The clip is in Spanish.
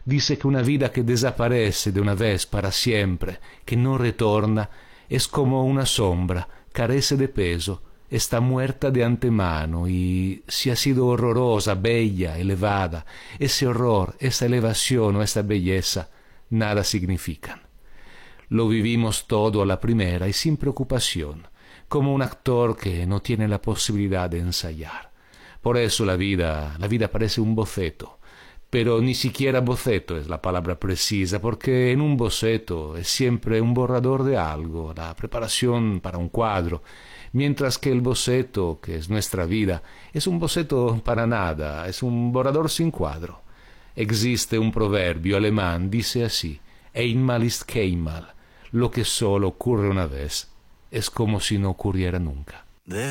dice que una vida que desaparece de una vez para siempre, que no retorna, es como una sombra, carece de peso, está muerta de antemano y si ha sido horrorosa, bella, elevada, ese horror, esa elevación o esa belleza, nada significan. Lo vivimos todo a la primera y sin preocupación, como un actor que no tiene la posibilidad de ensayar. Por eso la vida parece un boceto, pero ni siquiera boceto es la palabra precisa, porque en un boceto es siempre un borrador de algo, la preparación para un cuadro, mientras que el boceto, que es nuestra vida, es un boceto para nada, es un borrador sin cuadro. Existe un proverbio alemán, dice así: Einmal ist keinmal. Lo que solo ocurre una vez es como si no ocurriera nunca.